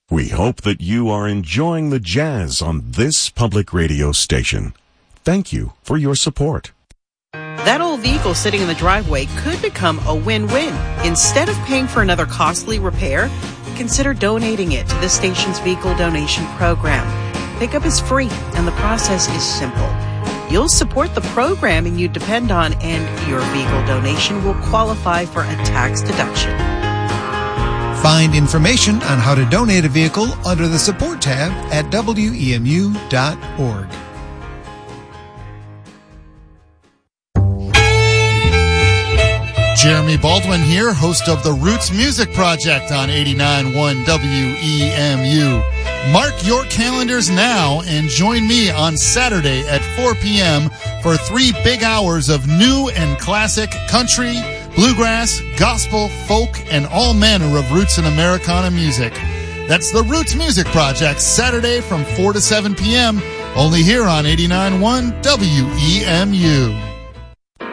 We hope that you are enjoying the jazz on this public radio station. Thank you for your support. That old vehicle sitting in the driveway could become a win-win. Instead of paying for another costly repair, consider donating it to the station's vehicle donation program. Pickup is free, and the process is simple. You'll support the programming you depend on, and your vehicle donation will qualify for a tax deduction. Find information on how to donate a vehicle under the Support tab at WEMU.org. Jeremy Baldwin here, host of the Roots Music Project on 89.1 WEMU. Mark your calendars now and join me on Saturday at 4 p.m. for 3 big hours of new and classic country, bluegrass, gospel, folk, and all manner of roots and Americana music. That's the Roots Music Project, Saturday from 4 to 7 p.m., only here on 89.1 WEMU.